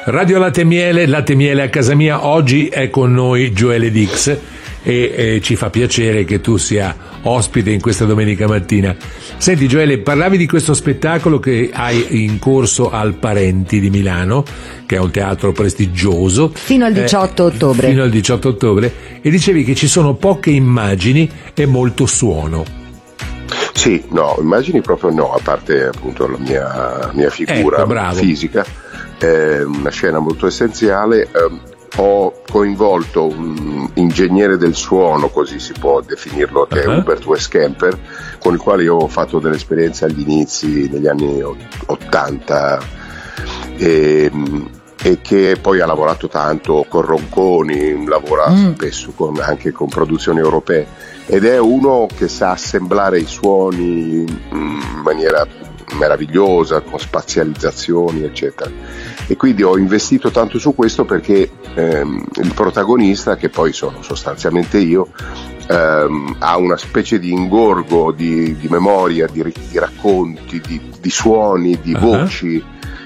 Radio Latte e Miele a casa mia. Oggi è con noi Joele Dix e ci fa piacere che tu sia ospite in questa domenica mattina. Senti Joele, parlavi di questo spettacolo che hai in corso al Parenti di Milano, che è un teatro prestigioso. Fino al 18 ottobre. Fino al 18 ottobre. E dicevi che ci sono poche immagini e molto suono. Sì, no, immagini proprio no, a parte appunto la mia figura fisica, una scena molto essenziale. Ho coinvolto un ingegnere del suono, così si può definirlo, che è Hubert Westkemper, con il quale io ho fatto delle esperienze agli inizi, negli anni 80, e che poi ha lavorato tanto con Ronconi, lavora spesso anche con produzioni europee, ed è uno che sa assemblare i suoni in maniera meravigliosa, con spazializzazioni eccetera, e quindi ho investito tanto su questo perché il protagonista, che poi sono sostanzialmente io, ha una specie di ingorgo di memoria, di racconti, di suoni, di voci,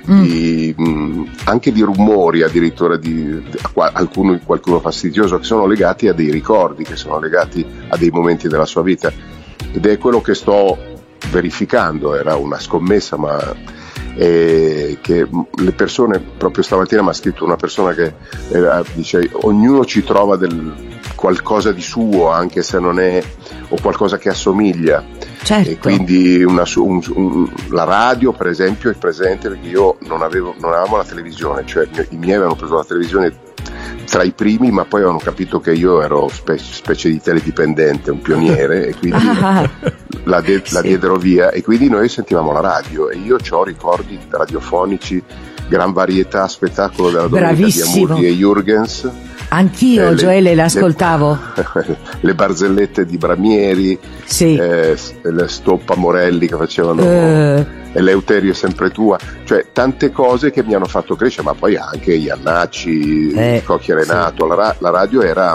anche di rumori addirittura, qualcuno fastidioso, che sono legati a dei ricordi, che sono legati a dei momenti della sua vita, ed è quello che sto verificando. Era una scommessa, ma che le persone, proprio stamattina mi ha scritto una persona che dice: ognuno ci trova qualcosa di suo, anche se non è, o qualcosa che assomiglia. Certo. E quindi la radio, per esempio, è presente, perché io non avevamo la televisione, cioè i miei avevano preso la televisione tra i primi, ma poi avevano capito che io ero specie di teledipendente, un pioniere, e quindi la diedero via, e quindi noi sentivamo la radio, e io ho ricordi radiofonici, gran varietà, spettacolo della domenica di Amurdi e Jürgens. Anch'io, Joele, l'ascoltavo. Le barzellette di Bramieri, sì. Le Stoppa Morelli che facevano Eleuterio è sempre tua, cioè tante cose che mi hanno fatto crescere, ma poi anche Iannacci, Cocchi Renato, sì. La radio era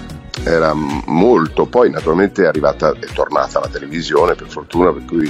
molto, poi naturalmente è tornata la televisione, per fortuna, per cui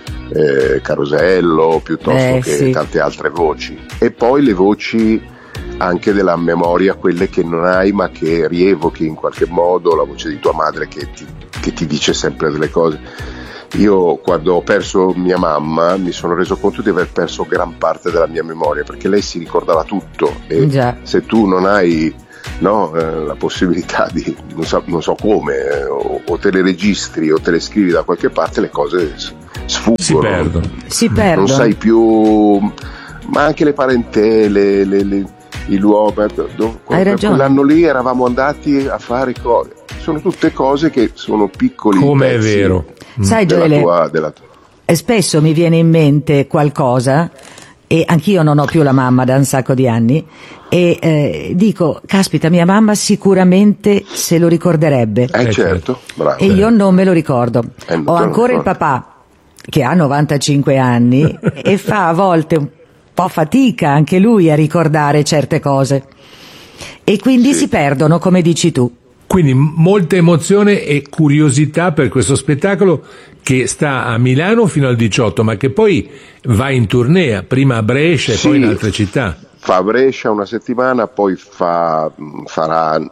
Carosello piuttosto che tante altre voci, e poi le voci anche della memoria, quelle che non hai ma che rievochi in qualche modo, la voce di tua madre che ti dice sempre delle cose. Io quando ho perso mia mamma mi sono reso conto di aver perso gran parte della mia memoria, perché lei si ricordava tutto, e se tu non hai la possibilità di non so come, o te le registri o te le scrivi da qualche parte, le cose sfuggono, si perdono. Non sai più, ma anche le parentele, i luoghi. Hai ragione. Quell'anno lì eravamo andati a fare cose, sono tutte cose che sono piccoli come pezzi. È vero. Sai Joele, spesso mi viene in mente qualcosa, e anch'io non ho più la mamma da un sacco di anni, e dico, caspita, mia mamma sicuramente se lo ricorderebbe, certo, bravo. E io non me lo ricordo. Ho ancora il papà che ha 95 anni e fa a volte un po' fatica anche lui a ricordare certe cose, e quindi si perdono, come dici tu. Quindi molta emozione e curiosità per questo spettacolo, che sta a Milano fino al 18, ma che poi va in tournée, prima a Brescia e poi in altre città. Fa a Brescia una settimana, poi facciamo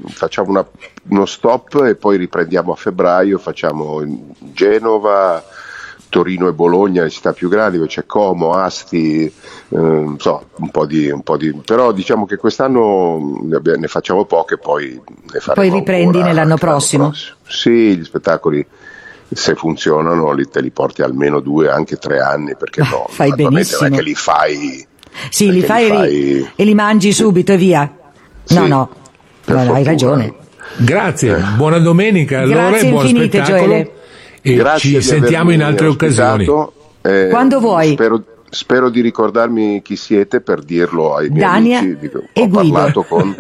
uno stop, e poi riprendiamo a febbraio, facciamo Genova, Torino e Bologna, le città più grandi, dove c'è Como, Asti, un po' di, però diciamo che quest'anno ne facciamo poche, poi ne faremo. Poi riprendi nell'anno prossimo. Sì, gli spettacoli, se funzionano, te li porti almeno 2, anche 3 anni, perché no, fai benissimo. Non è che li fai. Sì, li fai e li mangi subito e via. No, hai ragione. Grazie, buona domenica allora. Grazie e buon infinite, spettacolo. Joele. E grazie, ci sentiamo in altre occasioni. Quando vuoi. Spero di ricordarmi chi siete per dirlo ai miei Dania amici. e Ho Guido. parlato con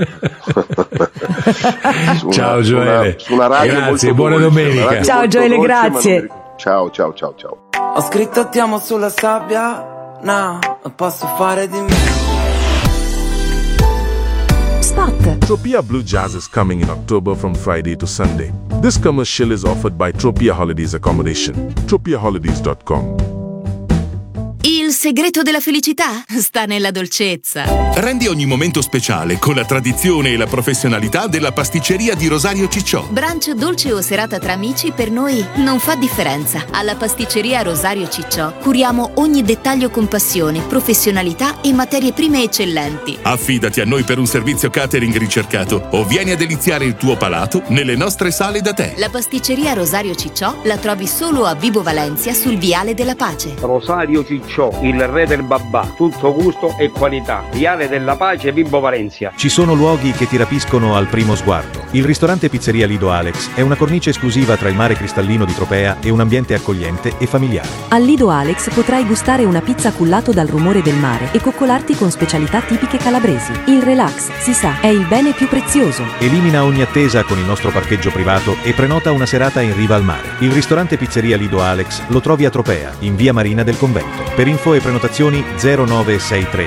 ciao Joele. Su una radio, grazie, buona domenica. Ciao Joele, grazie. Ciao. Ho scritto ti amo sulla sabbia, no, non posso fare di me. Spot. Tropia Blue Jazz is coming in October from Friday to Sunday. This commercial is offered by Tropia Holidays Accommodation. TropiaHolidays.com. Il segreto della felicità sta nella dolcezza. Rendi ogni momento speciale con la tradizione e la professionalità della pasticceria di Rosario Cicciò. Brunch, dolce o serata tra amici, per noi non fa differenza. Alla pasticceria Rosario Cicciò curiamo ogni dettaglio con passione, professionalità e materie prime eccellenti. Affidati a noi per un servizio catering ricercato o vieni a deliziare il tuo palato nelle nostre sale da tè. La pasticceria Rosario Cicciò la trovi solo a Vibo Valencia sul Viale della Pace. Rosario Cicciò, il re del babà, tutto gusto e qualità. Viale della Pace, Vibo Valencia. Ci sono luoghi che ti rapiscono al primo sguardo. Il ristorante Pizzeria Lido Alex è una cornice esclusiva tra il mare cristallino di Tropea e un ambiente accogliente e familiare. Al Lido Alex potrai gustare una pizza cullato dal rumore del mare e coccolarti con specialità tipiche calabresi. Il relax, si sa, è il bene più prezioso. Elimina ogni attesa con il nostro parcheggio privato e prenota una serata in riva al mare. Il ristorante Pizzeria Lido Alex lo trovi a Tropea, in via Marina del Convento. Per info e prenotazioni 0963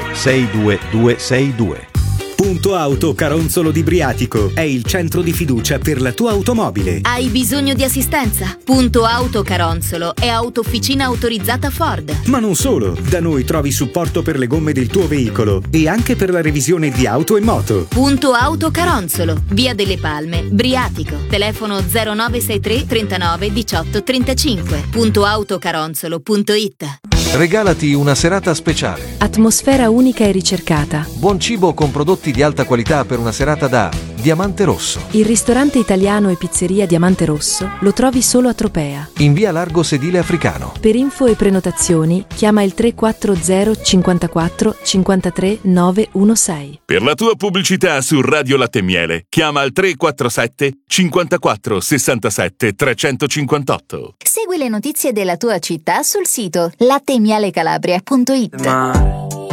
62262. Punto Auto Caronzolo di Briatico è il centro di fiducia per la tua automobile. Hai bisogno di assistenza? Punto Auto Caronzolo è autofficina autorizzata Ford. Ma non solo, da noi trovi supporto per le gomme del tuo veicolo e anche per la revisione di auto e moto. Punto Auto Caronzolo, via delle Palme, Briatico. Telefono 0963 39 18 35. Puntoautocaronzolo.it. Regalati una serata speciale. Atmosfera unica e ricercata. Buon cibo con prodotti di alta qualità per una serata da Diamante Rosso. Il ristorante italiano e pizzeria Diamante Rosso lo trovi solo a Tropea. In via Largo Sedile Africano. Per info e prenotazioni chiama il 340 54 53 916. Per la tua pubblicità su Radio Latte e Miele chiama al 347 54 67 358. Segui le notizie della tua città sul sito latteemialecalabria.it.